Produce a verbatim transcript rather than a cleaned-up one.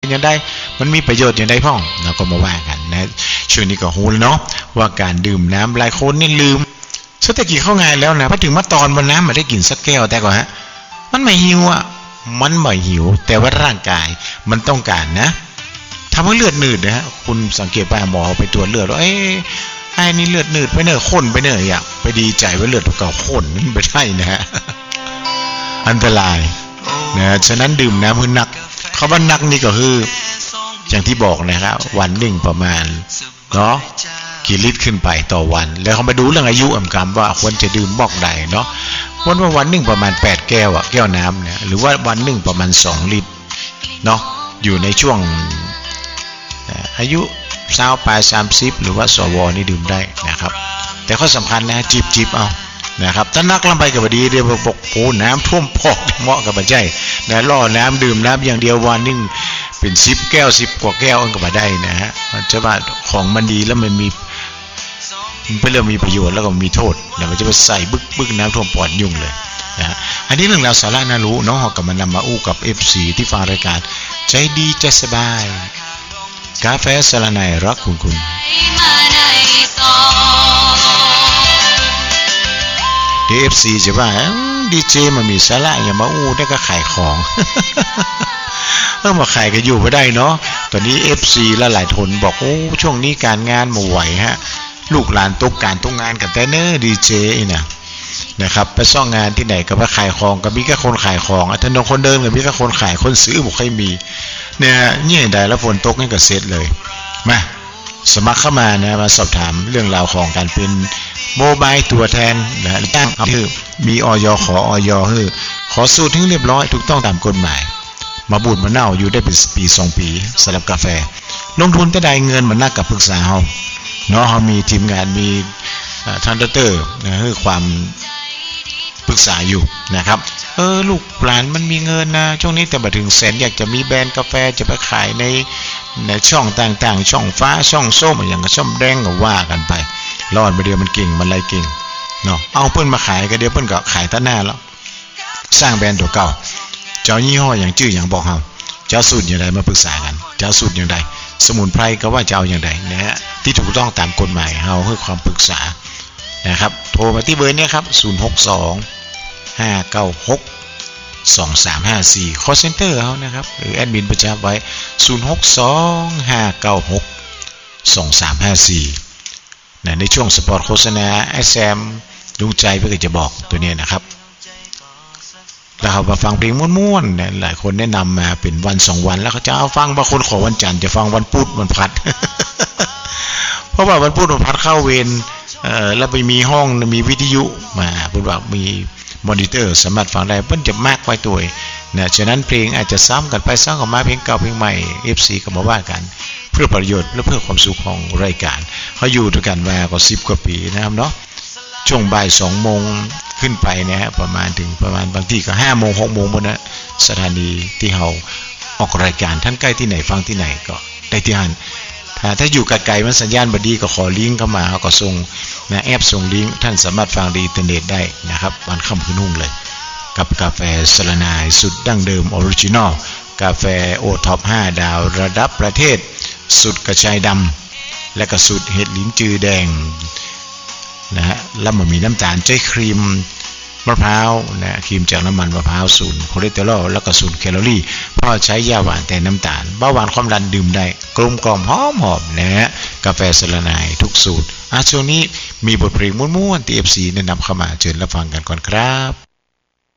ยังได้มันมีประโยชน์อย่างไรพ่องเราก็มาว่ากันนะช่วงนี้ก็ฮู้แล้วเนาะว่าการดื่มน้ำหลายคนนี่ลืมสุดท้ายกี่เข้าไงแล้วนะพอถึงมาตอนบนน้ำมาได้กินสักแก้วแต่ก่อนฮะมันไม่หิวอ่ะมันไม่หิวแต่ว่าร่างกายมันต้องการนะทำให้เลือดหนืดนะฮะคุณสังเกตไปหมอไปตรวจเลือดว่าเอ้ไอ้นี่เลือดหนืดไปเนอะข้นไปเนอะอยากไปดีใจว่าเลือดเก่าข้นนั่นไม่ได้นะฮะอันตรายนะฉะนั้นดื่มน้ำให้หนักคำว่าหนักนี่ก็คืออย่างที่บอกนะครับวันหนึ่งประมาณเนาะกี่ลิตรขึ้นไปต่อวันแล้วเขามาดูเรื่องอายุอ่ำกำว่าควรจะดื่มบอกใดเนาะวันว่าวันหนึ่งประมาณแปดแก้วอะแก้วน้ำเนี่ยหรือว่าวันหนึ่งประมาณสองลิตรเนาะอยู่ในช่วงอายุสาวปลายสามสิบหรือว่าสวนี่ดื่มได้นะครับแต่ข้อสำคัญนะจิบจิบเอานะครับถ้านักลำไปกับดีเดี๋ยวบอกโอ้น้ำท่วมพอกเหมาะกับบัจจัยนะล่อน้ำดื่มน้ำอย่างเดียววันนึงเป็นสิบแก้วสิบกว่าแก้วก็มาได้นะฮะมันจะว่าของมันดีแล้วมันมีมันเป็นเรื่องมีประโยชน์แล้วก็มีโทษเดี๋ยวมันจะไปใส่บึกบึกน้ำท่วมปอดยุ่งเลยนะอันนี้เรื่องราวสาระน่ารู้น้องหอกกับมันนำมาอู้กับ เอฟ ซี ที่ฟังรายการใจดีใจสบายกาแฟสละไนรักคุณคุณเอฟซีจะว่าดีเจมันมีสาระอย่ามาอู้ได้ก็ขายของเออมาขายก็อยู่ไม่ได้เนาะตอนนี้ เอฟ ซี ละหลายทนบอกโอ้ช่วงนี้การงานมาไหวฮะลูกหลานตกการตกงานกันแต่เนอดีเจนะนะครับไปซ่องงานที่ไหนก็มาขายของก็มีแค่คนขายของถนนคนเดินก็มีแค่คนขายคนซื้อบุกให้มีเนี่ยเนี่ยได้แล้วฝนตกนี่ก็เสร็จเลยมาสมัครเข้ามานะมาสอบถามเรื่องราวของการเป็นโมบายตัวแทนนะตั้งคือมีออยขอออยคือขอสูตรที่เรียบร้อยถูกต้องตามกฎหมายมาบูดมาเน่าอยู่ได้เป็นปีสองปีสำหรับกาแฟลงทุนแต่ได้เงินมันนักกับปรึกษาเฮาเนาะเขามีทีมงานมีทันเตอร์นะคือความปรึกษาอยู่นะครับเออลูกหลานมันมีเงินนะช่วงนี้แต่มาถึงแสนอยากจะมีแบรนด์กาแฟจะไปขายในในช่องต่างๆช่องฟ้าช่องส้มอย่างกับช่องแดงก็ว่ากันไปรอดไปเดียวมันเก่งมันไรเก่งเนาะเอาเพิ่นมาขายก็เดียวเพิ่นก็ขายตั้งหน้าแล้วสร้างแบรนด์ตัวเก่าเจ้ายี่ห้ออย่างชื่ออย่างบอกเฮาเจ้าสูตรอย่างไรมาปรึกษากันเจ้าสูตรอย่างไรสมุนไพรก็ว่าจะเอาอย่างไรนะฮะที่ถูกต้องตามกฎหมายเฮาให้ความปรึกษานะครับโทรมาที่เบอร์นี้ครับศูนย์ หก สอง ห้า เก้า หก สอง สาม ห้า สี่ call center เฮานะครับหรือแอดมินประจำไว้ศูนย์ หก สอง ห้า เก้า หก สอง สาม ห้า สี่นะในช่วงสปอร์ตโฆษณาไอ้แซมลุงใจเพื่อจะบอกตัวนี้นะครับแล้วเขามาฟังเพลงม่วนๆเนี่ยหลายคนแนะนำมาเป็นวันสองวันแล้วเขาจะเอาฟังบางคนขอวันจันทร์จะฟังวันพุธวันพัด เพราะว่าวันพุธวันพัดเข้าเวรเอ่อแล้วไปมีห้องมีวิทยุมาพูดว่ามีมอนิเตอร์สามารถฟังได้เพิ่นจะมากไว้ตัวนะฉะนั้นเพลงอาจจะซ้ำกันไปซ้ำกันมาเพลงเก่าเพลงใหม่ เอฟ ซี ก็มาว่ากันเพื่อประโยชน์และเพื่อความสุขของรายการเขาอยู่ด้วยกันมาก็สิบกว่าปีนะครับเนาะช่วงบ่ายสองโมงขึ้นไปนะฮะประมาณถึงประมาณบางที่ก็ห้าโมงหกโมงบนนะสถานีที่เราออกรายการท่านใกล้ที่ไหนฟังที่ไหนก็ได้ที่นั่นถ้าถ้าอยู่ไกลๆมันสัญญาณบดีก็ขอลิงก์เข้ามาเขาก็ส่งนะแอปส่งลิงก์ท่านสามารถฟังในอินเทอร์เน็ตได้นะครับวันค่ำคืนนุ่งเลยกับกาแฟสละนายสุดดั้งเดิมออริจินอลกาแฟโอท็อปห้าดาวระดับประเทศสุดกระชายดำและก็สุดเห็ดลิ้นจือแดงนะฮะแล้วมันมีน้ำตาลใจครีมมะพร้าวนะครีมจากน้ำมันมะพร้าวศูนย์คอเลสเตอรอลแล้วก็ศูนย์แคลอรี่เพราะใช้ยาหวานแต่น้ำตาลเบาหวานความดันดื่มได้กลมกล่อมหอมหอมนะฮะกาแฟสละนายทุกสูตรอ่ะช่วงนี้มีบทเพลงม้วนๆที่ เอฟ ซี แนะนำเข้ามาเชิญรับฟังกันก่อนครับ